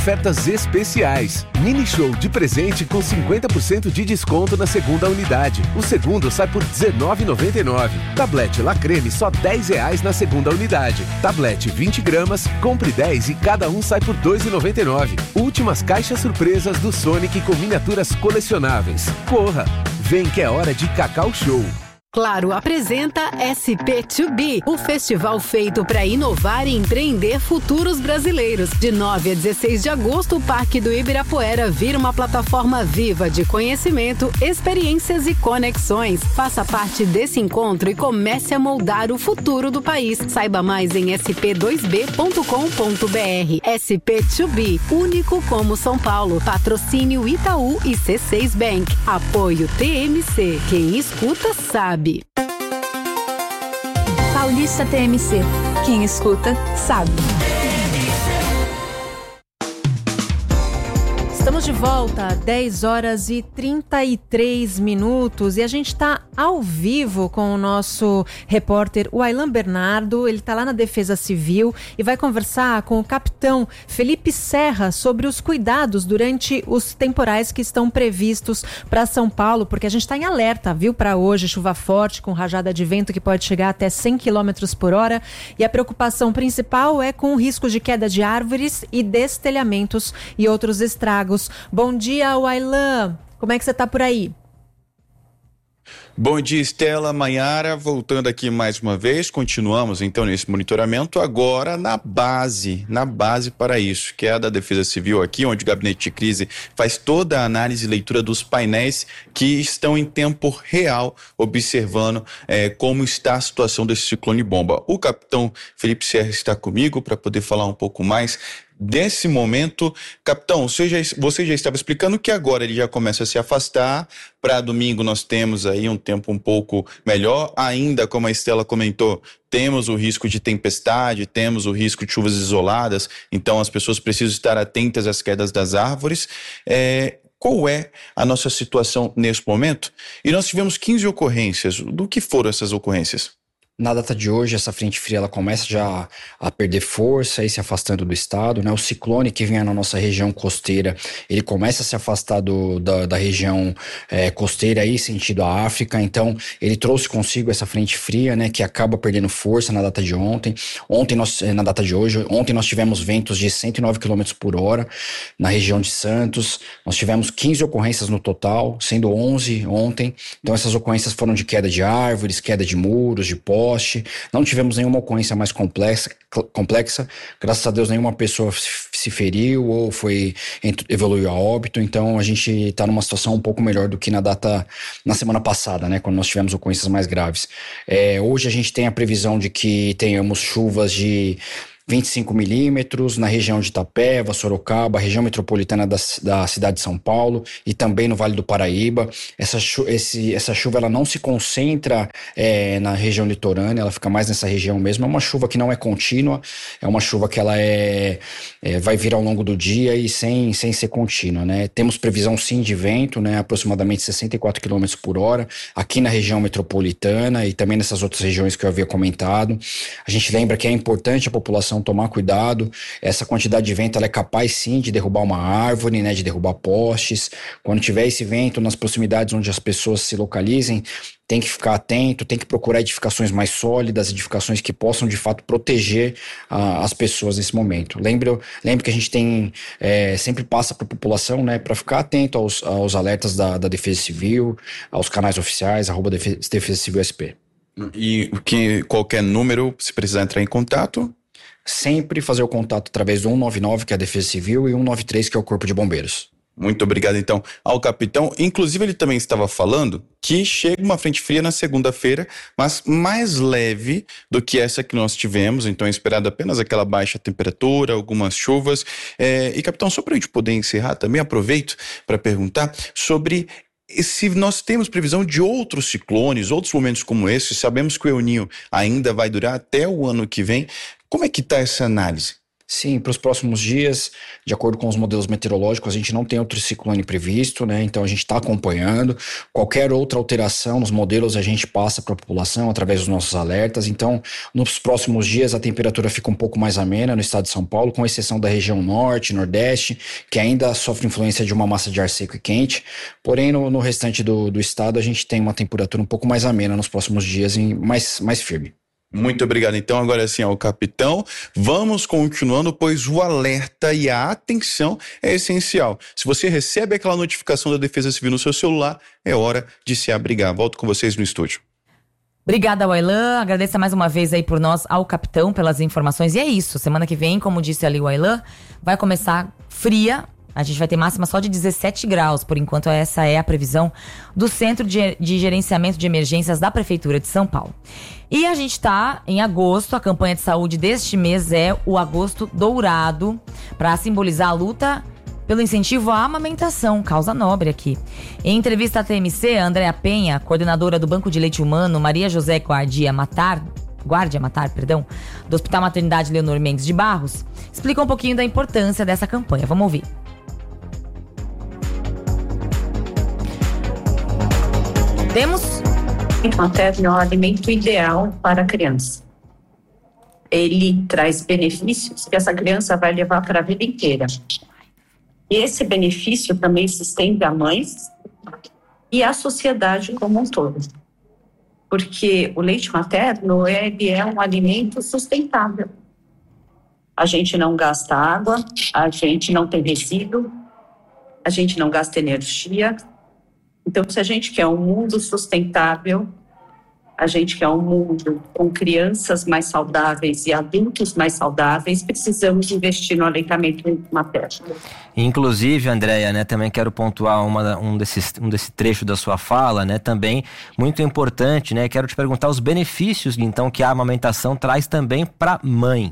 ofertas especiais. Mini Show de presente com 50% de desconto na segunda unidade. O segundo sai por R$19,99. Tablete La Creme só R$10 na segunda unidade. Tablete 20 gramas, compre 10 e cada um sai por R$2,99. Últimas caixas surpresas do Sonic com miniaturas colecionáveis. Corra! Vem que é hora de Cacau Show. Claro apresenta SP2B, o festival feito para inovar e empreender futuros brasileiros. De 9 a 16 de agosto, o Parque do Ibirapuera vira uma plataforma viva de conhecimento, experiências e conexões. Faça parte desse encontro e comece a moldar o futuro do país. Saiba mais em sp2b.com.br. SP2B, único como São Paulo. Patrocínio Itaú e C6 Bank. Apoio TMC. Quem escuta sabe. Paulista TMC. Quem escuta, sabe. Estamos de volta, 10 horas e 33 minutos, e a gente está ao vivo com o nosso repórter, o Aylan Bernardo. Ele está lá na Defesa Civil e vai conversar com o capitão Felipe Serra sobre os cuidados durante os temporais que estão previstos para São Paulo, porque a gente está em alerta, viu, para hoje, chuva forte com rajada de vento que pode chegar até 100 km por hora, e a preocupação principal é com o risco de queda de árvores e destelhamentos e outros estragos. Bom dia, Aylan. Como é que você está por aí? Bom dia, Estela, Maiara, voltando aqui mais uma vez, continuamos então nesse monitoramento agora na base para isso, que é a da Defesa Civil aqui, onde o Gabinete de Crise faz toda a análise e leitura dos painéis que estão em tempo real, observando como está a situação desse ciclone bomba. O capitão Felipe Serra está comigo para poder falar um pouco mais desse momento. Capitão, você já estava explicando que agora ele já começa a se afastar. Para domingo nós temos aí um tempo um pouco melhor. Ainda, como a Estela comentou, temos o risco de tempestade, temos o risco de chuvas isoladas, então as pessoas precisam estar atentas às quedas das árvores. Qual é a nossa situação nesse momento? E nós tivemos 15 ocorrências. Do que foram essas ocorrências? Na data de hoje, essa frente fria ela começa já a perder força e se afastando do estado, né? O ciclone que vinha na nossa região costeira, ele começa a se afastar da região costeira aí, sentido a África. Então, ele trouxe consigo essa frente fria, né? Que acaba perdendo força na data de ontem. Na data de hoje, ontem nós tivemos ventos de 109 km por hora na região de Santos. Nós tivemos 15 ocorrências no total, sendo 11 ontem. Então, essas ocorrências foram de queda de árvores, queda de muros, de postes. Não tivemos nenhuma ocorrência mais complexa. Graças a Deus, nenhuma pessoa se feriu ou evoluiu a óbito. Então, a gente está numa situação um pouco melhor do que na semana passada, né, quando nós tivemos ocorrências mais graves. Hoje a gente tem a previsão de que tenhamos chuvas de 25 milímetros na região de Itapeva, Sorocaba, região metropolitana da cidade de São Paulo e também no Vale do Paraíba. Essa chuva ela não se concentra na região litorânea, ela fica mais nessa região mesmo. É uma chuva que não é contínua, é uma chuva que ela vai vir ao longo do dia e sem ser contínua, né? Temos previsão sim de vento, né? Aproximadamente 64 km por hora aqui na região metropolitana e também nessas outras regiões que eu havia comentado. A gente lembra que é importante a população tomar cuidado. Essa quantidade de vento ela é capaz sim de derrubar uma árvore, né, de derrubar postes. Quando tiver esse vento nas proximidades onde as pessoas se localizem, tem que ficar atento, tem que procurar edificações mais sólidas, edificações que possam de fato proteger as pessoas nesse momento. Lembro que a gente tem sempre passa para a população, né, para ficar atento aos alertas da Defesa Civil, aos canais oficiais, @Defesa Civil SP. E qualquer número, se precisar entrar em contato? Sempre fazer o contato através do 199, que é a Defesa Civil, e 193, que é o Corpo de Bombeiros. Muito obrigado, então, ao capitão. Inclusive, ele também estava falando que chega uma frente fria na segunda-feira, mas mais leve do que essa que nós tivemos. Então, é esperado apenas aquela baixa temperatura, algumas chuvas. E, capitão, só para a gente poder encerrar, também aproveito para perguntar sobre se nós temos previsão de outros ciclones, outros momentos como esse. Sabemos que o El Niño ainda vai durar até o ano que vem. Como é que está essa análise? Sim, para os próximos dias, de acordo com os modelos meteorológicos, a gente não tem outro ciclone previsto, né? Então a gente está acompanhando. Qualquer outra alteração nos modelos a gente passa para a população através dos nossos alertas. Então, nos próximos dias a temperatura fica um pouco mais amena no estado de São Paulo, com exceção da região norte, nordeste, que ainda sofre influência de uma massa de ar seco e quente. Porém, no restante do estado a gente tem uma temperatura um pouco mais amena nos próximos dias e mais firme. Muito obrigado. Então, agora sim ao capitão. Vamos continuando, pois o alerta e a atenção é essencial. Se você recebe aquela notificação da Defesa Civil no seu celular, é hora de se abrigar. Volto com vocês no estúdio. Obrigada, Wailan. Agradeço mais uma vez aí por nós ao capitão pelas informações. E é isso. Semana que vem, como disse ali o Wailan, vai começar fria. A gente vai ter máxima só de 17 graus. Por enquanto, essa é a previsão do Centro de Gerenciamento de Emergências da Prefeitura de São Paulo. E a gente está em agosto. A campanha de saúde deste mês é o Agosto Dourado, para simbolizar a luta pelo incentivo à amamentação, causa nobre aqui. Em entrevista à TMC, a Andréa Penha, coordenadora do Banco de Leite Humano, Maria José Guardia Matar, do Hospital Maternidade Leonor Mendes de Barros, explica um pouquinho da importância dessa campanha. Vamos ouvir. O leite materno é um alimento ideal para a criança. Ele traz benefícios que essa criança vai levar para a vida inteira. E esse benefício também se estende à mãe e à sociedade como um todo. Porque o leite materno ele é um alimento sustentável. A gente não gasta água, a gente não tem resíduo, a gente não gasta energia. Então, se a gente quer um mundo sustentável, a gente quer um mundo com crianças mais saudáveis e adultos mais saudáveis, precisamos investir no aleitamento materno. Inclusive, Andréia, né, também quero pontuar um desse trecho da sua fala, né, também muito importante, né, quero te perguntar os benefícios, então, que a amamentação traz também para a mãe.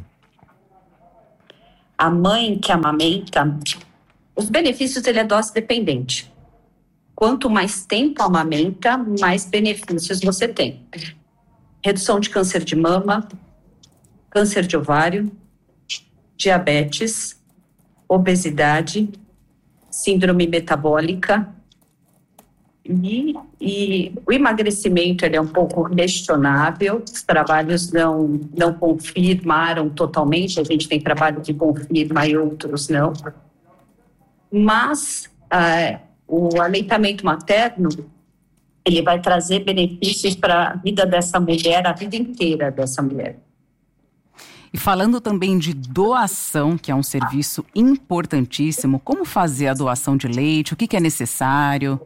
A mãe que amamenta, os benefícios, ele é dose dependente. Quanto mais tempo amamenta, mais benefícios você tem. Redução de câncer de mama, câncer de ovário, diabetes, obesidade, síndrome metabólica e o emagrecimento ele é um pouco questionável. Os trabalhos não confirmaram totalmente, a gente tem trabalho que confirma e outros não. Mas o aleitamento materno, ele vai trazer benefícios para a vida dessa mulher, a vida inteira dessa mulher. E falando também de doação, que é um serviço importantíssimo, como fazer a doação de leite, o que é necessário?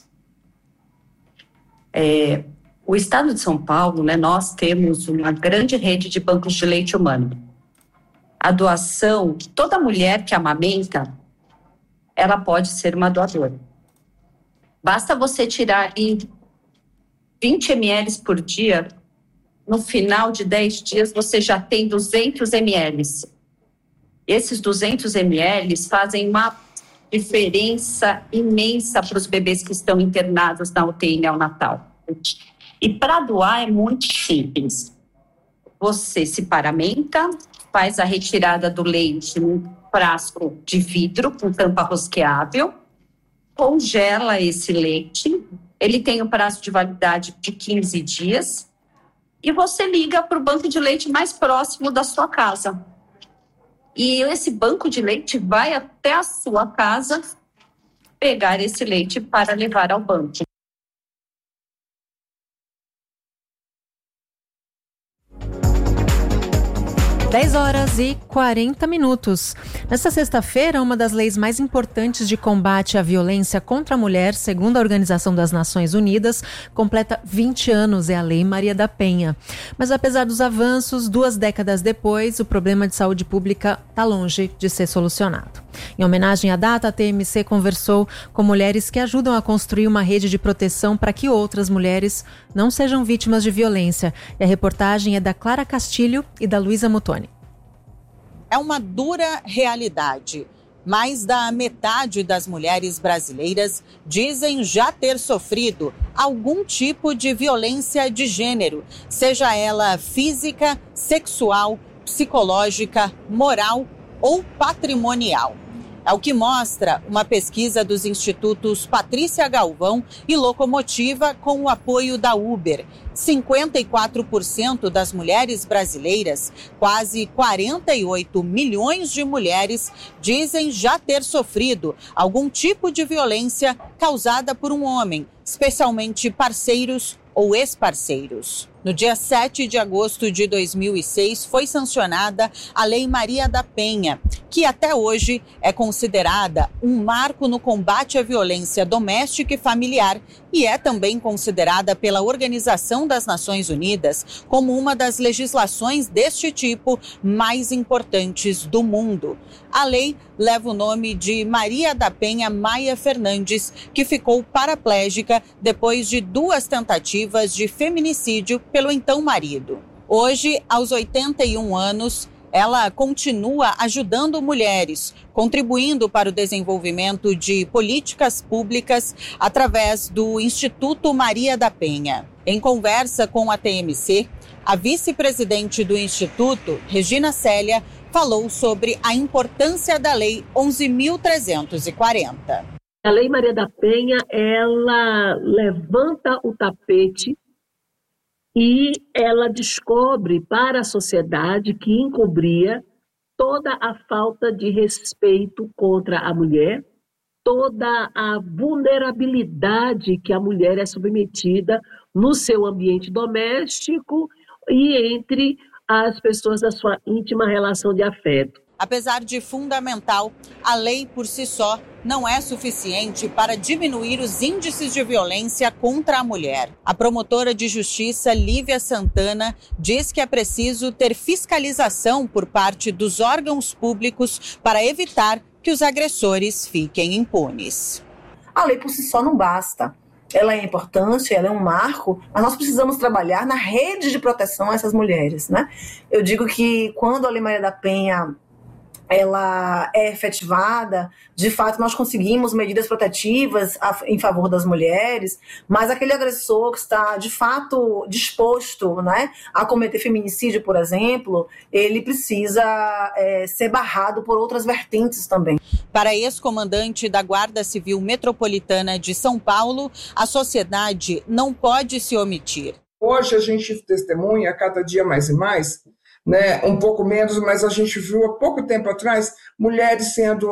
O estado de São Paulo, né, nós temos uma grande rede de bancos de leite humano. A doação, toda mulher que amamenta, ela pode ser uma doadora. Basta você tirar em 20 ml por dia, no final de 10 dias você já tem 200 ml. Esses 200 ml fazem uma diferença imensa para os bebês que estão internados na UTI neonatal. E para doar é muito simples. Você se paramenta, faz a retirada do leite num frasco de vidro com tampa rosqueável, congela esse leite, ele tem um prazo de validade de 15 dias e você liga para o banco de leite mais próximo da sua casa. E esse banco de leite vai até a sua casa pegar esse leite para levar ao banco. Dez horas e 40 minutos. Nesta sexta-feira, uma das leis mais importantes de combate à violência contra a mulher, segundo a Organização das Nações Unidas, completa 20 anos, é a Lei Maria da Penha. Mas apesar dos avanços, 2 décadas depois, o problema de saúde pública está longe de ser solucionado. Em homenagem à data, a TMC conversou com mulheres que ajudam a construir uma rede de proteção para que outras mulheres não sejam vítimas de violência. E a reportagem é da Clara Castilho e da Luísa Mutoni. É uma dura realidade. Mais da metade das mulheres brasileiras dizem já ter sofrido algum tipo de violência de gênero, seja ela física, sexual, psicológica, moral ou patrimonial. É o que mostra uma pesquisa dos institutos Patrícia Galvão e Locomotiva com o apoio da Uber. 54% das mulheres brasileiras, quase 48 milhões de mulheres, dizem já ter sofrido algum tipo de violência causada por um homem, especialmente parceiros ou ex-parceiros. No dia 7 de agosto de 2006, foi sancionada a Lei Maria da Penha, que até hoje é considerada um marco no combate à violência doméstica e familiar e é também considerada pela Organização das Nações Unidas como uma das legislações deste tipo mais importantes do mundo. A lei leva o nome de Maria da Penha Maia Fernandes, que ficou paraplégica depois de 2 tentativas de feminicídio pelo então marido. Hoje, aos 81 anos, ela continua ajudando mulheres, contribuindo para o desenvolvimento de políticas públicas através do Instituto Maria da Penha. Em conversa com a TMC, a vice-presidente do Instituto, Regina Célia, falou sobre a importância da Lei 11.340. A Lei Maria da Penha, ela levanta o tapete e ela descobre para a sociedade que encobria toda a falta de respeito contra a mulher, toda a vulnerabilidade que a mulher é submetida no seu ambiente doméstico e entre as pessoas da sua íntima relação de afeto. Apesar de fundamental, a lei por si só não é suficiente para diminuir os índices de violência contra a mulher. A promotora de justiça Lívia Santana diz que é preciso ter fiscalização por parte dos órgãos públicos para evitar que os agressores fiquem impunes. A lei por si só não basta. Ela é importante, ela é um marco, mas nós precisamos trabalhar na rede de proteção a essas mulheres, né? Eu digo que quando a Lei Maria da Penha ela é efetivada, de fato nós conseguimos medidas protetivas em favor das mulheres, mas aquele agressor que está de fato disposto, né, a cometer feminicídio, por exemplo, ele precisa ser barrado por outras vertentes também. Para a ex-comandante da Guarda Civil Metropolitana de São Paulo, a sociedade não pode se omitir. Hoje a gente testemunha cada dia mais e mais, né, um pouco menos, mas a gente viu há pouco tempo atrás mulheres sendo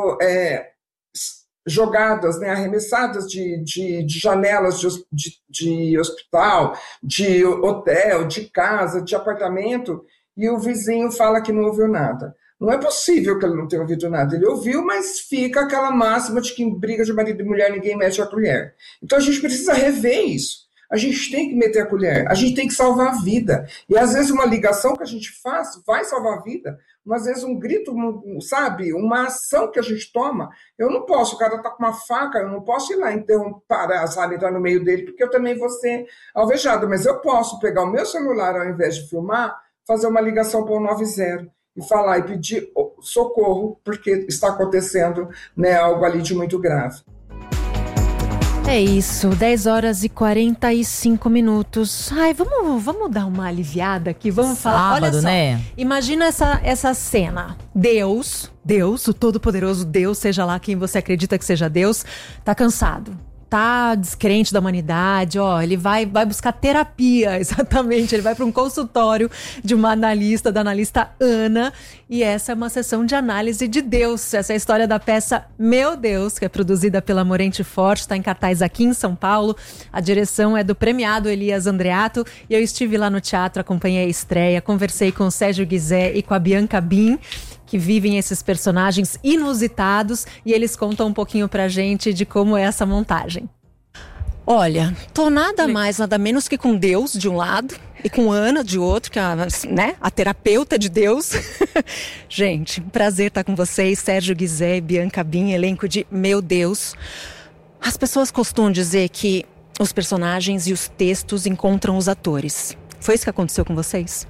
jogadas, né, arremessadas de janelas de hospital, de hotel, de casa, de apartamento, e o vizinho fala que não ouviu nada. Não é possível que ele não tenha ouvido nada. Ele ouviu, mas fica aquela máxima de que em briga de marido e mulher ninguém mete a colher. Então a gente precisa rever isso. A gente tem que meter a colher, a gente tem que salvar a vida. E às vezes uma ligação que a gente faz vai salvar a vida, mas às vezes um grito, sabe, uma ação que a gente toma, eu não posso, o cara está com uma faca, eu não posso ir lá parar, sabe, entrar no meio dele, porque eu também vou ser alvejada, mas eu posso pegar o meu celular ao invés de filmar, fazer uma ligação para o 90 e falar e pedir socorro, porque está acontecendo, né, algo ali de muito grave. É isso, 10 horas e 45 minutos. Ai, vamos dar uma aliviada aqui, vamos falar. Olha só, né? Imagina essa cena. Deus, o todo-poderoso Deus, seja lá quem você acredita que seja Deus, tá cansado. Tá descrente da humanidade, ele vai buscar terapia, exatamente, ele vai para um consultório de uma analista, da analista Ana, e essa é uma sessão de análise de Deus. Essa é a história da peça Meu Deus, que é produzida pela Morente Forte, está em cartaz aqui em São Paulo. A direção é do premiado Elias Andreato, e eu estive lá no teatro, acompanhei a estreia, conversei com o Sérgio Guizé e com a Bianca Bin, que vivem esses personagens inusitados, e eles contam um pouquinho pra gente de como é essa montagem. Olha, tô nada mais, nada menos que com Deus de um lado e com Ana de outro, que é a terapeuta de Deus. Gente, prazer estar com vocês, Sérgio Guizé e Bianca Bin, elenco de Meu Deus. As pessoas costumam dizer que os personagens e os textos encontram os atores. Foi isso que aconteceu com vocês?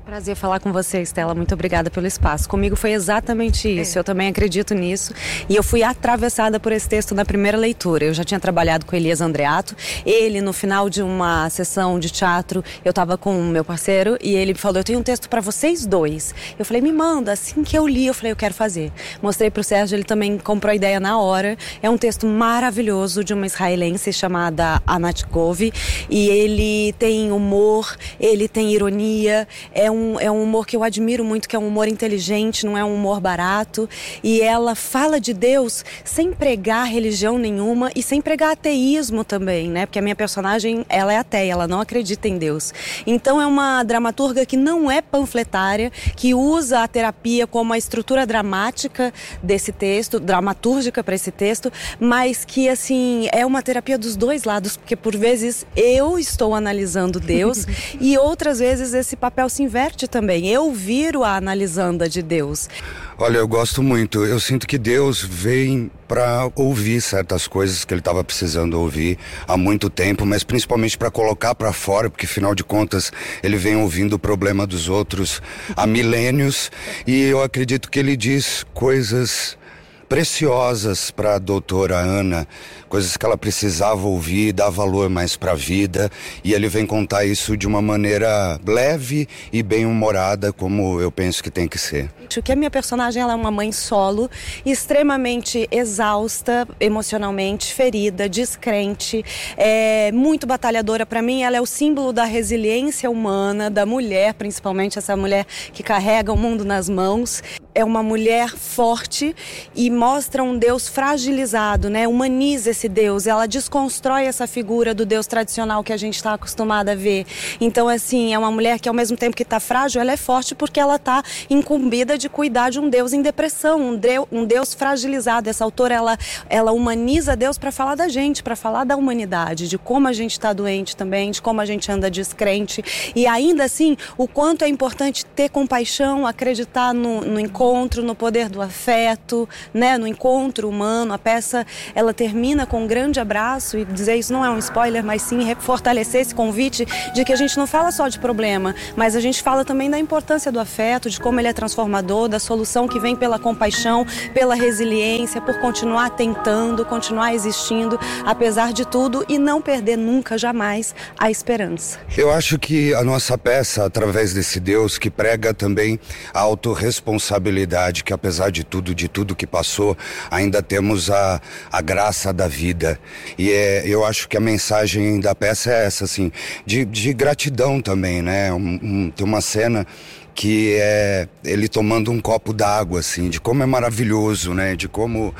Prazer falar com você, Estela. Muito obrigada pelo espaço. Comigo foi exatamente isso. Eu também acredito nisso. E eu fui atravessada por esse texto na primeira leitura. Eu já tinha trabalhado com Elias Andreato. Ele, no final de uma sessão de teatro, eu estava com o meu parceiro e ele me falou, eu tenho um texto para vocês dois. Eu falei, me manda. Assim que eu li, eu falei, eu quero fazer. Mostrei pro Sérgio, ele também comprou a ideia na hora. É um texto maravilhoso de uma israelense chamada Anat Gove. E ele tem humor, ele tem ironia. É um humor que eu admiro muito, que é um humor inteligente, não é um humor barato. E ela fala de Deus sem pregar religião nenhuma e sem pregar ateísmo também, né? Porque a minha personagem, ela é ateia, ela não acredita em Deus. Então é uma dramaturga que não é panfletária, que usa a terapia como a estrutura dramática desse texto, dramatúrgica para esse texto, mas que, assim, é uma terapia dos dois lados, porque por vezes eu estou analisando Deus e outras vezes esse papel se inverte também. Eu viro a analisanda de Deus. Olha, eu gosto muito. Eu sinto que Deus vem para ouvir certas coisas que ele estava precisando ouvir há muito tempo, mas principalmente para colocar para fora, porque afinal de contas ele vem ouvindo o problema dos outros há milênios, e eu acredito que ele diz coisas preciosas para a doutora Ana, coisas que ela precisava ouvir, dar valor mais para a vida, e ele vem contar isso de uma maneira leve e bem-humorada, como eu penso que tem que ser. Que a minha personagem, ela é uma mãe solo, extremamente exausta emocionalmente, ferida, descrente, muito batalhadora. Para mim, ela é o símbolo da resiliência humana, da mulher, principalmente essa mulher que carrega o mundo nas mãos. É uma mulher forte e mostra um Deus fragilizado, né? Humaniza esse Deus, ela desconstrói essa figura do Deus tradicional que a gente está acostumada a ver. Então, assim, é uma mulher que ao mesmo tempo que está frágil, ela é forte porque ela está incumbida de cuidar de um Deus em depressão, um Deus fragilizado. Essa autora, ela humaniza Deus para falar da gente, para falar da humanidade, de como a gente está doente também, de como a gente anda descrente. E ainda assim, o quanto é importante ter compaixão, acreditar no encontro, no poder do afeto, né, no encontro humano. A peça, ela termina com um grande abraço, e dizer isso não é um spoiler, mas sim fortalecer esse convite de que a gente não fala só de problema, mas a gente fala também da importância do afeto, de como ele é transformador, da solução que vem pela compaixão, pela resiliência, por continuar tentando, continuar existindo, apesar de tudo, e não perder nunca, jamais, a esperança. Eu acho que a nossa peça, através desse Deus que prega também a autorresponsabilidade, que apesar de tudo que passou, ainda temos a graça da vida. E eu acho que a mensagem da peça é essa, assim, de gratidão também, né? Tem uma cena que é ele tomando um copo d'água, assim, de como é maravilhoso, né? De como,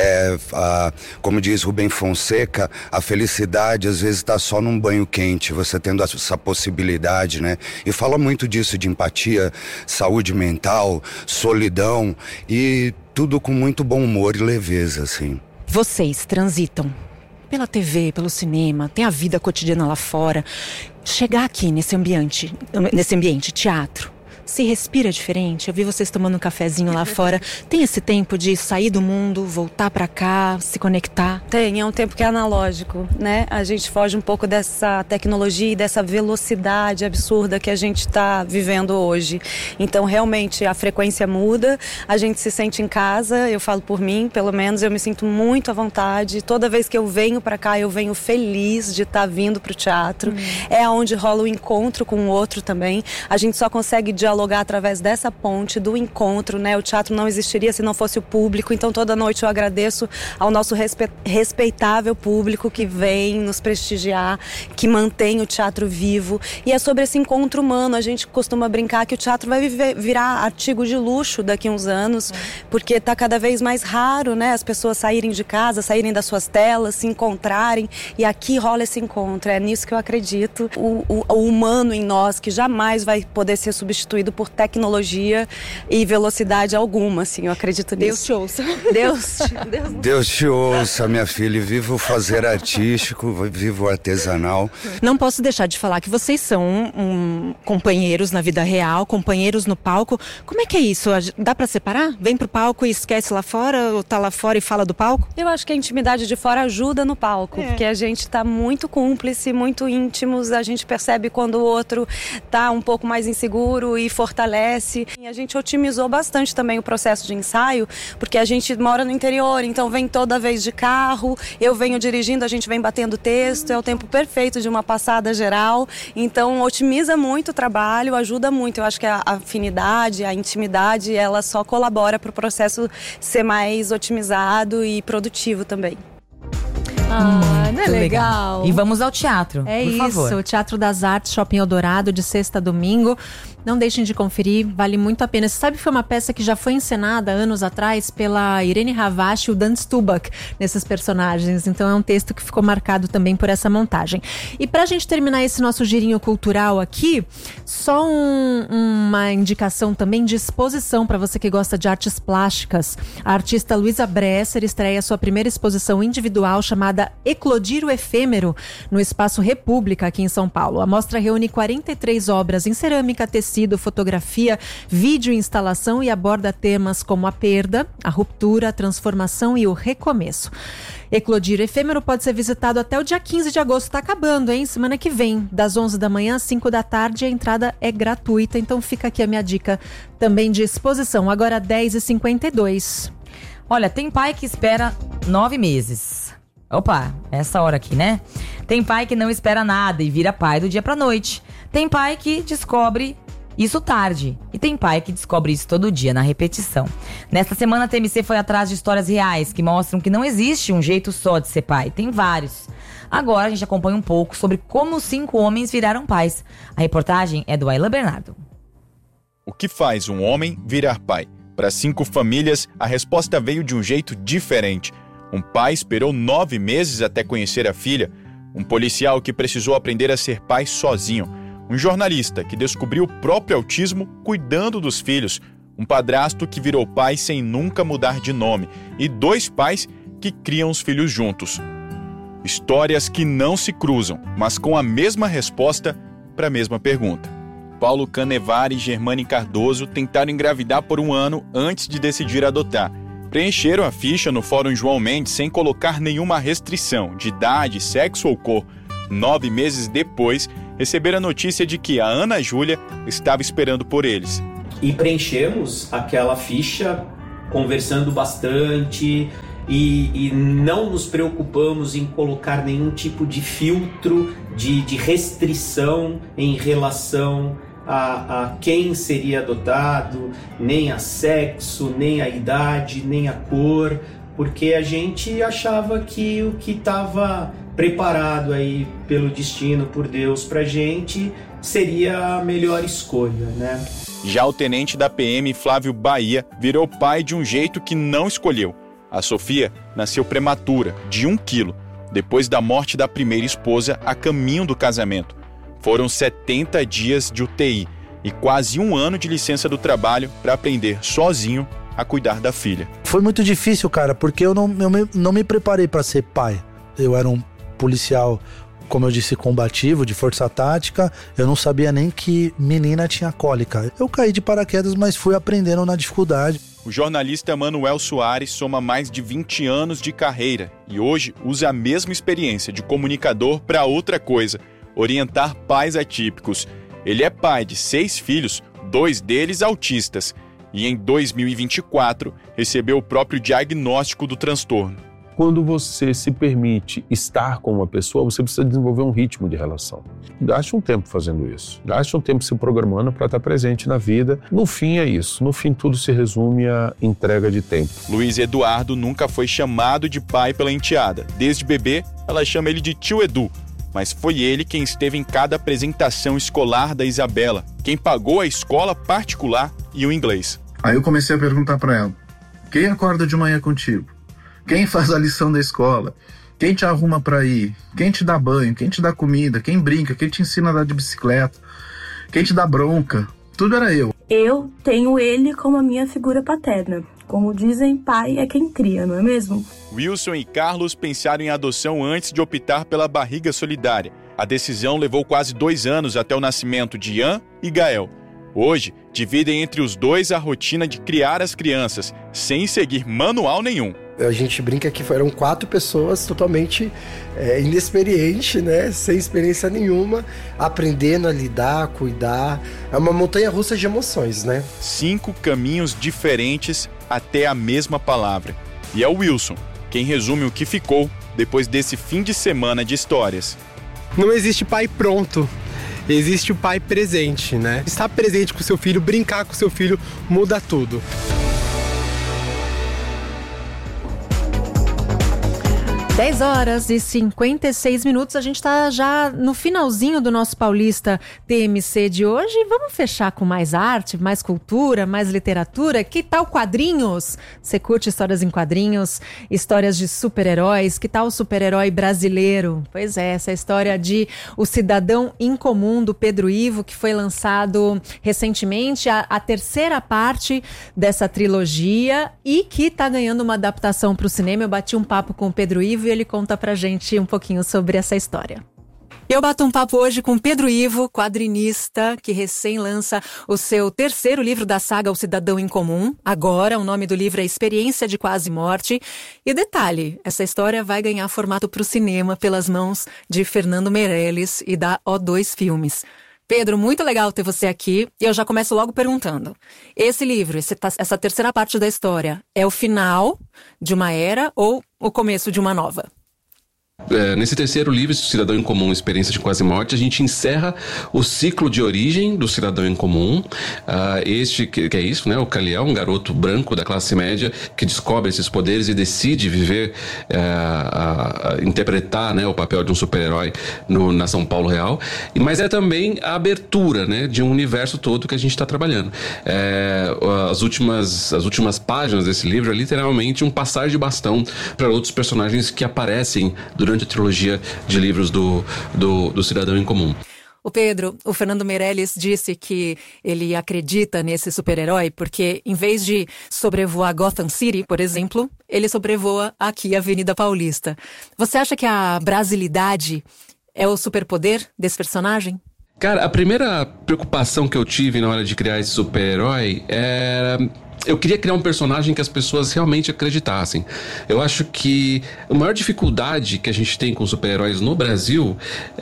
como diz Rubem Fonseca, a felicidade às vezes está só num banho quente, você tendo essa possibilidade, né? E fala muito disso, de empatia, saúde mental, solidão, e tudo com muito bom humor e leveza, assim. Vocês transitam pela TV, pelo cinema, tem a vida cotidiana lá fora. Chegar aqui nesse ambiente, teatro, se respira diferente? Eu vi vocês tomando um cafezinho lá fora. Tem esse tempo de sair do mundo, voltar pra cá, se conectar? Tem, é um tempo que é analógico, né? A gente foge um pouco dessa tecnologia e dessa velocidade absurda que a gente tá vivendo hoje. Então, realmente, a frequência muda, a gente se sente em casa. Eu falo por mim, pelo menos, eu me sinto muito à vontade. Toda vez que eu venho pra cá, eu venho feliz de estar vindo pro teatro. É onde rola o encontro com o outro também. A gente só consegue dialogar através dessa ponte do encontro, né? O teatro não existiria se não fosse o público. Então, toda noite eu agradeço ao nosso respeitável público que vem nos prestigiar, que mantém o teatro vivo. E é sobre esse encontro humano. A gente costuma brincar que o teatro vai virar artigo de luxo daqui a uns anos, porque está cada vez mais raro, né? As pessoas saírem de casa, saírem das suas telas, se encontrarem, e aqui rola esse encontro. É nisso que eu acredito. O humano em nós, que jamais vai poder ser substituído por tecnologia e velocidade alguma, assim, eu acredito nisso. Deus te ouça. Deus te ouça, minha filha. Viva o fazer artístico, viva o artesanal. Não posso deixar de falar que vocês são companheiros na vida real, companheiros no palco. Como é que é isso? Dá pra separar? Vem pro palco e esquece lá fora, ou tá lá fora e fala do palco? Eu acho que a intimidade de fora ajuda no palco, porque a gente tá muito cúmplice, muito íntimos, a gente percebe quando o outro tá um pouco mais inseguro e fortalece. E a gente otimizou bastante também o processo de ensaio, porque a gente mora no interior, então vem toda vez de carro, eu venho dirigindo, a gente vem batendo texto, é o tempo perfeito de uma passada geral, então otimiza muito o trabalho, ajuda muito. Eu acho que a afinidade, a intimidade, ela só colabora para o processo ser mais otimizado e produtivo também. Não é legal? E vamos ao teatro, por favor. O Teatro das Artes, Shopping Eldorado, de sexta a domingo. Não deixem de conferir, vale muito a pena. Você sabe que foi uma peça que já foi encenada anos atrás pela Irene Ravache e o Dan Stubach nesses personagens. Então é um texto que ficou marcado também por essa montagem. E pra gente terminar esse nosso girinho cultural aqui, só uma indicação também de exposição para você que gosta de artes plásticas. A artista Luísa Bresser estreia sua primeira exposição individual chamada Eclodir o Efêmero no Espaço República aqui em São Paulo. A mostra reúne 43 obras em cerâmica, tecido, fotografia, vídeo e instalação e aborda temas como a perda, a ruptura, a transformação e o recomeço. Eclodir Efêmero pode ser visitado até o dia 15 de agosto. Está acabando, hein? Semana que vem, das 11 da manhã às 5 da tarde, a entrada é gratuita. Então fica aqui a minha dica também de exposição. Agora 10h52. Olha, tem pai que espera 9 meses. Opa, essa hora aqui, né? Tem pai que não espera nada e vira pai do dia pra noite. Tem pai que descobre isso tarde. E tem pai que descobre isso todo dia, na repetição. Nesta semana, a TMC foi atrás de histórias reais que mostram que não existe um jeito só de ser pai. Tem vários. Agora a gente acompanha um pouco sobre como 5 homens viraram pais. A reportagem é do Aylan Bernardo. O que faz um homem virar pai? Para 5 famílias, a resposta veio de um jeito diferente. Um pai esperou 9 meses até conhecer a filha. Um policial que precisou aprender a ser pai sozinho. Um jornalista que descobriu o próprio autismo cuidando dos filhos. Um padrasto que virou pai sem nunca mudar de nome. E 2 pais que criam os filhos juntos. Histórias que não se cruzam, mas com a mesma resposta para a mesma pergunta. Paulo Canevari e Germane Cardoso tentaram engravidar por 1 ano antes de decidir adotar. Preencheram a ficha no Fórum João Mendes sem colocar nenhuma restrição de idade, sexo ou cor. 9 meses depois, receberam a notícia de que a Ana Júlia estava esperando por eles. E preenchemos aquela ficha conversando bastante e não nos preocupamos em colocar nenhum tipo de filtro, de restrição em relação a quem seria adotado, nem a sexo, nem a idade, nem a cor, porque a gente achava que o que estava preparado aí pelo destino, por Deus, pra gente, seria a melhor escolha, né? Já o tenente da PM, Flávio Bahia, virou pai de um jeito que não escolheu. A Sofia nasceu prematura, de 1 quilo, depois da morte da primeira esposa a caminho do casamento. Foram 70 dias de UTI e quase 1 ano de licença do trabalho para aprender sozinho a cuidar da filha. Foi muito difícil, cara, porque eu não me preparei para ser pai. Eu era um policial, como eu disse, combativo, de força tática. Eu não sabia nem que menina tinha cólica. Eu caí de paraquedas, mas fui aprendendo na dificuldade. O jornalista Manuel Soares soma mais de 20 anos de carreira e hoje usa a mesma experiência de comunicador para outra coisa: orientar pais atípicos. Ele é pai de 6 filhos, 2 deles autistas, e em 2024 recebeu o próprio diagnóstico do transtorno. Quando você se permite estar com uma pessoa, você precisa desenvolver um ritmo de relação. Gaste um tempo fazendo isso. Gaste um tempo se programando para estar presente na vida. No fim é isso. No fim tudo se resume à entrega de tempo. Luiz Eduardo nunca foi chamado de pai pela enteada. Desde bebê, ela chama ele de tio Edu. Mas foi ele quem esteve em cada apresentação escolar da Isabela, quem pagou a escola particular e o inglês. Aí eu comecei a perguntar para ela: quem acorda de manhã contigo? Quem faz a lição da escola? Quem te arruma para ir? Quem te dá banho? Quem te dá comida? Quem brinca? Quem te ensina a andar de bicicleta? Quem te dá bronca? Tudo era eu. Eu tenho ele como a minha figura paterna. Como dizem, pai é quem cria, não é mesmo? Wilson e Carlos pensaram em adoção antes de optar pela barriga solidária. A decisão levou quase 2 anos até o nascimento de Ian e Gael. Hoje, dividem entre os dois a rotina de criar as crianças, sem seguir manual nenhum. A gente brinca que eram 4 pessoas totalmente inexperientes, né? Sem experiência nenhuma, aprendendo a lidar, cuidar. É uma montanha-russa de emoções, né? 5 caminhos diferentes até a mesma palavra. E é o Wilson quem resume o que ficou depois desse fim de semana de histórias. Não existe pai pronto. Existe o pai presente, né? Estar presente com o seu filho, brincar com o seu filho, muda tudo. 10h56, a gente está já no finalzinho do nosso Paulista TMC de hoje. Vamos fechar com mais arte, mais cultura, mais literatura. Que tal quadrinhos? Você curte histórias em quadrinhos, histórias de super-heróis? Que tal o super-herói brasileiro? Pois é, essa é a história de O Cidadão Incomum, do Pedro Ivo, que foi lançado recentemente, a terceira parte dessa trilogia e que está ganhando uma adaptação para o cinema. Eu bati um papo com o Pedro Ivo e ele conta pra gente um pouquinho sobre essa história. Eu bato um papo hoje com Pedro Ivo, quadrinista, que recém lança o seu terceiro livro da saga O Cidadão Incomum. Agora, o nome do livro é Experiência de Quase Morte. E detalhe, essa história vai ganhar formato para o cinema pelas mãos de Fernando Meirelles e da O2 Filmes. Pedro, muito legal ter você aqui. E eu já começo logo perguntando. Esse livro, essa terceira parte da história, é o final de uma era ou o começo de uma nova? Nesse terceiro livro, Cidadão Incomum, Experiência de Quase Morte, a gente encerra o ciclo de origem do Cidadão Incomum. Este que é isso, né? O Kal-El, um garoto branco da classe média que descobre esses poderes e decide viver, interpretar, né, o papel de um super-herói na São Paulo real. Mas é também a abertura, né, de um universo todo que a gente está trabalhando. As últimas páginas desse livro é literalmente um passar de bastão para outros personagens que aparecem durante a trilogia de livros do Cidadão Incomum. O Pedro, o Fernando Meirelles disse que ele acredita nesse super-herói porque, em vez de sobrevoar Gotham City, por exemplo, ele sobrevoa aqui a Avenida Paulista. Você acha que a brasilidade é o superpoder desse personagem? Cara, a primeira preocupação que eu tive na hora de criar esse super-herói era... Eu queria criar um personagem que as pessoas realmente acreditassem. Eu acho que a maior dificuldade que a gente tem com super-heróis no Brasil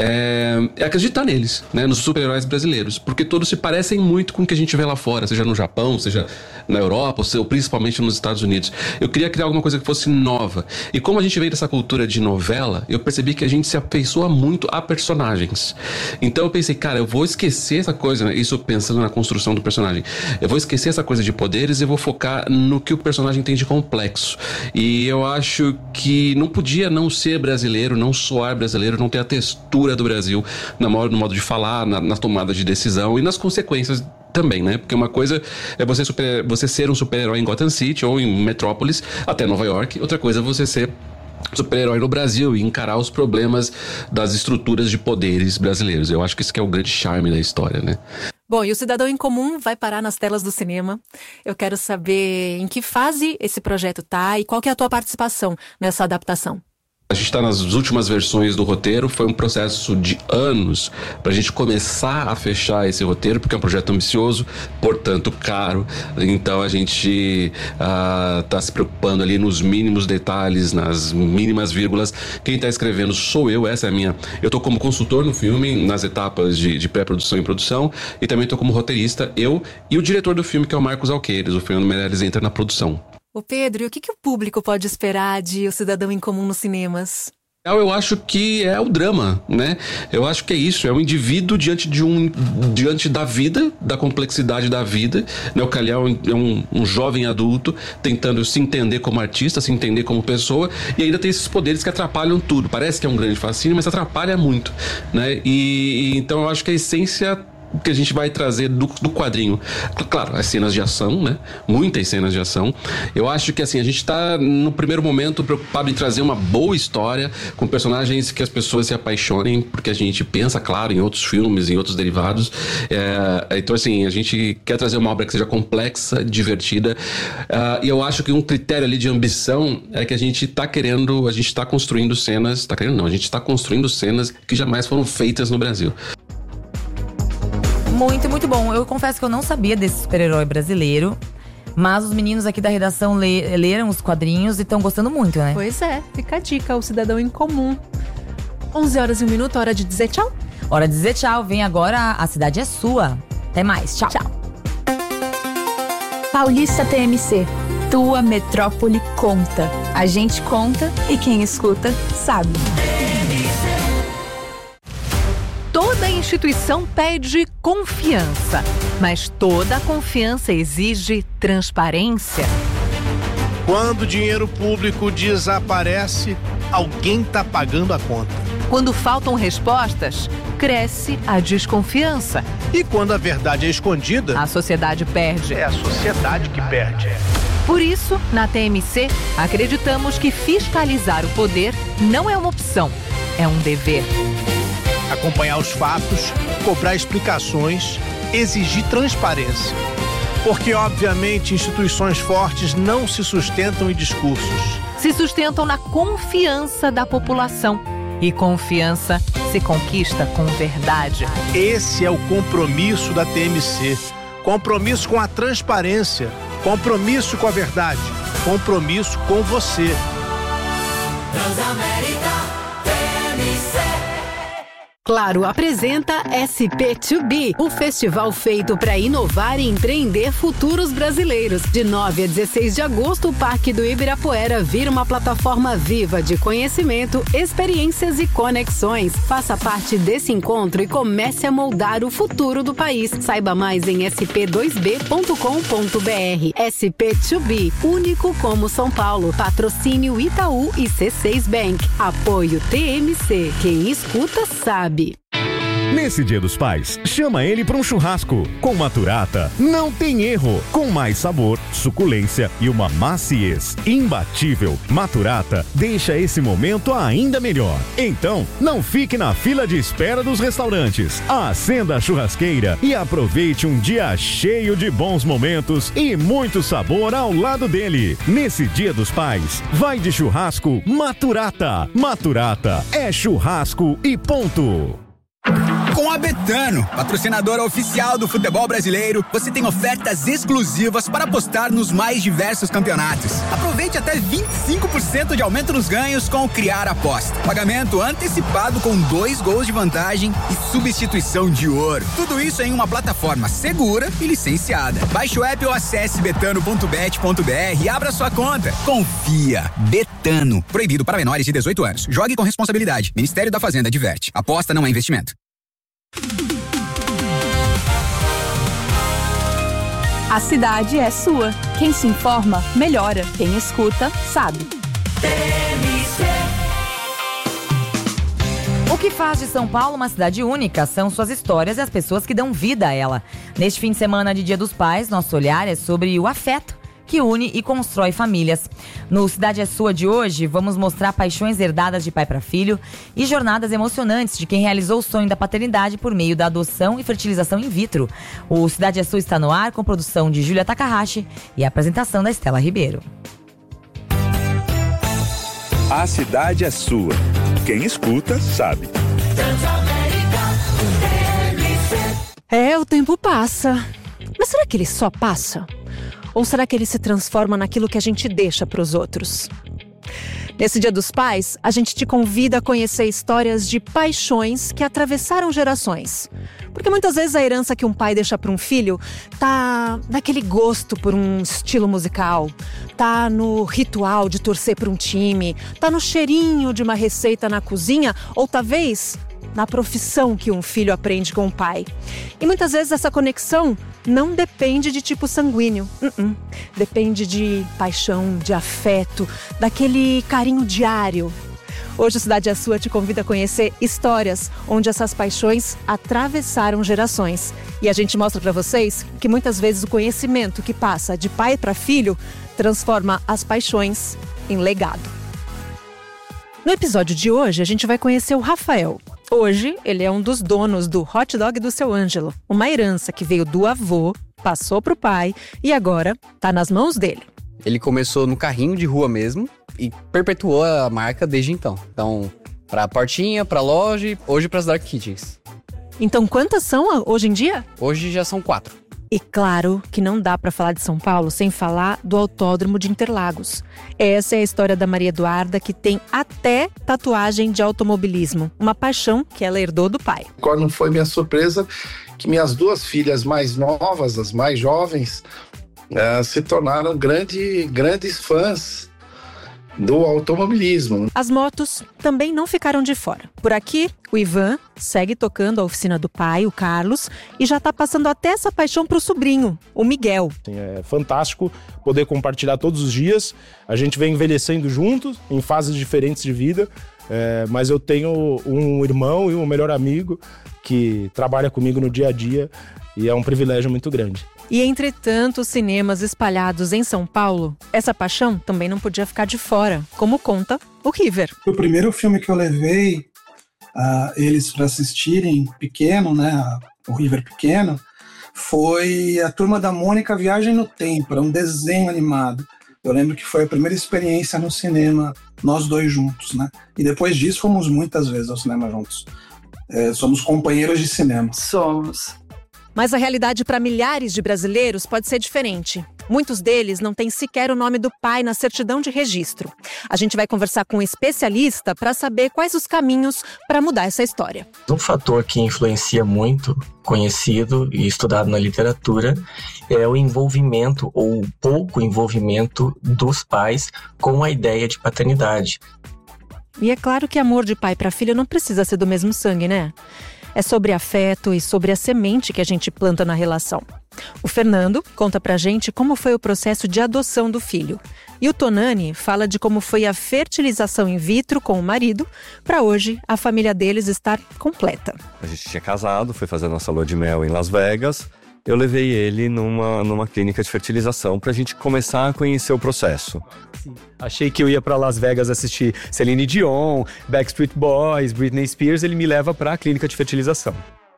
é acreditar neles, né? Nos super-heróis brasileiros. Porque todos se parecem muito com o que a gente vê lá fora, seja no Japão, seja na Europa, ou principalmente nos Estados Unidos. Eu queria criar alguma coisa que fosse nova. E como a gente veio dessa cultura de novela, eu percebi que a gente se afeiçoa muito a personagens. Então eu pensei, cara, eu vou esquecer essa coisa, né? Isso pensando na construção do personagem. Eu vou esquecer essa coisa de poderes e vou focar no que o personagem tem de complexo. E eu acho que não podia não ser brasileiro, não soar brasileiro, não ter a textura do Brasil no modo de falar, na tomada de decisão e nas consequências também, né? Porque uma coisa é você ser um super-herói em Gotham City ou em Metrópolis, até Nova York. Outra coisa é você ser super-herói no Brasil e encarar os problemas das estruturas de poderes brasileiros. Eu acho que isso que é o grande charme da história, né? Bom, e o Cidadão Incomum vai parar nas telas do cinema. Eu quero saber em que fase esse projeto tá e qual que é a tua participação nessa adaptação. A gente está nas últimas versões do roteiro, foi um processo de anos para a gente começar a fechar esse roteiro, porque é um projeto ambicioso, portanto caro. Então a gente está se preocupando ali nos mínimos detalhes, nas mínimas vírgulas. Quem está escrevendo sou eu, essa é a minha... Eu estou como consultor no filme, nas etapas de pré-produção e produção, e também estou como roteirista, eu e o diretor do filme, que é o Marcos Alqueires. O Fernando Meirelles entra na produção. Ô Pedro, e o que o público pode esperar de O Cidadão Incomum nos cinemas? Eu acho que é o drama, né? Eu acho que é isso, é um indivíduo diante da vida, da complexidade da vida, né? O Kal-El é um jovem adulto tentando se entender como artista, se entender como pessoa, e ainda tem esses poderes que atrapalham tudo. Parece que é um grande fascínio, mas atrapalha muito, né? E então eu acho que a essência que a gente vai trazer do quadrinho, claro, as cenas de ação, né? Muitas cenas de ação. Eu acho que assim, a gente tá no primeiro momento preocupado em trazer uma boa história com personagens que as pessoas se apaixonem, porque a gente pensa, claro, em outros filmes, em outros derivados. Então assim, a gente quer trazer uma obra que seja complexa, divertida, e eu acho que um critério ali de ambição é que a gente tá construindo cenas, a gente está construindo cenas que jamais foram feitas no Brasil. Muito, muito bom. Eu confesso que eu não sabia desse super-herói brasileiro, Mas os meninos aqui da redação leram os quadrinhos e estão gostando muito, né? Pois é, fica a dica, o Cidadão em Comum. 11h01, hora de dizer tchau? Hora de dizer tchau, vem agora, a cidade é sua. Até mais, tchau. Tchau. Paulista TMC, tua metrópole conta. A gente conta e quem escuta sabe. Toda instituição pede confiança, mas toda confiança exige transparência. Quando o dinheiro público desaparece, alguém está pagando a conta. Quando faltam respostas, cresce a desconfiança. E quando a verdade é escondida, a sociedade perde. É a sociedade que perde. Por isso, na TMC, acreditamos que fiscalizar o poder não é uma opção, é um dever. Acompanhar os fatos, cobrar explicações, exigir transparência. Porque, obviamente, instituições fortes não se sustentam em discursos. Se sustentam na confiança da população. E confiança se conquista com verdade. Esse é o compromisso da TMC. Compromisso com a transparência. Compromisso com a verdade. Compromisso com você. Transamérica TMC. Claro apresenta SP2B, o festival feito para inovar e empreender futuros brasileiros. De 9 a 16 de agosto, o Parque do Ibirapuera vira uma plataforma viva de conhecimento, experiências e conexões. Faça parte desse encontro e comece a moldar o futuro do país. Saiba mais em sp2b.com.br. SP2B, único como São Paulo. Patrocínio Itaú e C6 Bank. Apoio TMC. Quem escuta sabe. Nesse Dia dos Pais, chama ele para um churrasco. Com Maturata, não tem erro. Com mais sabor, suculência e uma maciez imbatível. Maturata deixa esse momento ainda melhor. Então, não fique na fila de espera dos restaurantes. Acenda a churrasqueira e aproveite um dia cheio de bons momentos e muito sabor ao lado dele. Nesse Dia dos Pais, vai de churrasco Maturata. Maturata é churrasco e ponto. Com a Betano, patrocinadora oficial do futebol brasileiro, você tem ofertas exclusivas para apostar nos mais diversos campeonatos. Aproveite até 25% de aumento nos ganhos com o Criar Aposta. Pagamento antecipado com 2 gols de vantagem e substituição de ouro. Tudo isso em uma plataforma segura e licenciada. Baixe o app ou acesse betano.bet.br e abra sua conta. Confia. Betano. Proibido para menores de 18 anos. Jogue com responsabilidade. Ministério da Fazenda adverte. Aposta não é investimento. A cidade é sua. Quem se informa, melhora. Quem escuta, sabe. O que faz de São Paulo uma cidade única são suas histórias e as pessoas que dão vida a ela. Neste fim de semana de Dia dos Pais, nosso olhar é sobre o afeto que une e constrói famílias. No Cidade é Sua de hoje, vamos mostrar paixões herdadas de pai para filho e jornadas emocionantes de quem realizou o sonho da paternidade por meio da adoção e fertilização in vitro. O Cidade é Sua está no ar com produção de Júlia Takahashi e a apresentação da Estela Ribeiro. A cidade é sua. Quem escuta, sabe. O tempo passa. Mas será que ele só passa? Ou será que ele se transforma naquilo que a gente deixa para os outros? Nesse Dia dos Pais, a gente te convida a conhecer histórias de paixões que atravessaram gerações. Porque muitas vezes a herança que um pai deixa para um filho tá naquele gosto por um estilo musical, tá no ritual de torcer para um time, tá no cheirinho de uma receita na cozinha ou talvez na profissão que um filho aprende com o pai. E muitas vezes essa conexão não depende de tipo sanguíneo. Depende de paixão, de afeto, daquele carinho diário. Hoje a Cidade é Sua te convida a conhecer histórias onde essas paixões atravessaram gerações. E a gente mostra para vocês que muitas vezes o conhecimento que passa de pai para filho transforma as paixões em legado. No episódio de hoje a gente vai conhecer o Rafael. Hoje, ele é um dos donos do hot dog do seu Ângelo, uma herança que veio do avô, passou pro pai e agora tá nas mãos dele. Ele começou no carrinho de rua mesmo e perpetuou a marca desde então. Então, pra portinha, pra loja e hoje pras Dark Kitchens. Então, quantas são hoje em dia? Hoje já são 4. E claro que não dá para falar de São Paulo sem falar do Autódromo de Interlagos. Essa é a história da Maria Eduarda, que tem até tatuagem de automobilismo, uma paixão que ela herdou do pai. Qual não foi minha surpresa que minhas duas filhas mais novas, as mais jovens, se tornaram grandes fãs do automobilismo. As motos também não ficaram de fora. Por aqui, o Ivan segue tocando a oficina do pai, o Carlos, e já está passando até essa paixão para o sobrinho, o Miguel. É fantástico poder compartilhar todos os dias. A gente vem envelhecendo juntos, em fases diferentes de vida, mas eu tenho um irmão e um melhor amigo que trabalha comigo no dia a dia e é um privilégio muito grande. E entre tantos cinemas espalhados em São Paulo, essa paixão também não podia ficar de fora, como conta o River. O primeiro filme que eu levei eles para assistirem pequeno, né, o River pequeno, foi a Turma da Mônica Viagem no Tempo, era um desenho animado. Eu lembro que foi a primeira experiência no cinema, nós dois juntos, né? E depois disso fomos muitas vezes ao cinema juntos. Somos companheiros de cinema. Somos. Mas a realidade para milhares de brasileiros pode ser diferente. Muitos deles não têm sequer o nome do pai na certidão de registro. A gente vai conversar com um especialista para saber quais os caminhos para mudar essa história. Um fator que influencia muito, conhecido e estudado na literatura, é o envolvimento ou pouco envolvimento dos pais com a ideia de paternidade. E é claro que amor de pai para filho não precisa ser do mesmo sangue, né? É sobre afeto e sobre a semente que a gente planta na relação. O Fernando conta pra gente como foi o processo de adoção do filho. E o Tonani fala de como foi a fertilização in vitro com o marido, para hoje a família deles estar completa. A gente tinha casado, foi fazer a nossa lua de mel em Las Vegas. Eu levei ele numa clínica de fertilização pra gente começar a conhecer o processo. Achei que eu ia pra Las Vegas assistir Celine Dion, Backstreet Boys, Britney Spears. Ele me leva pra clínica de fertilização.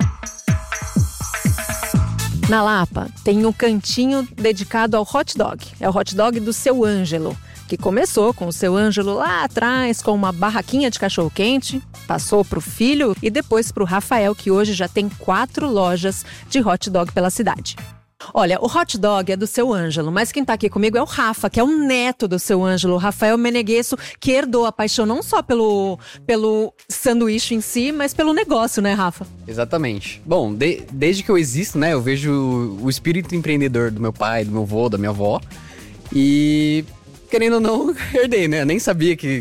Na Lapa, tem um cantinho dedicado ao hot dog. É o hot dog do Seu Ângelo, que começou com o Seu Ângelo lá atrás com uma barraquinha de cachorro-quente, passou pro filho e depois pro Rafael, que hoje já tem 4 lojas de hot dog pela cidade. Olha, o hot dog é do Seu Ângelo, mas quem tá aqui comigo é o Rafa, que é o neto do Seu Ângelo, o Rafael Meneguesso, que herdou a paixão não só pelo sanduíche em si, mas pelo negócio, né, Rafa? Exatamente. Bom, desde que eu existo, né, eu vejo o espírito empreendedor do meu pai, do meu avô, da minha avó, e querendo ou não, herdei, né? Eu nem sabia que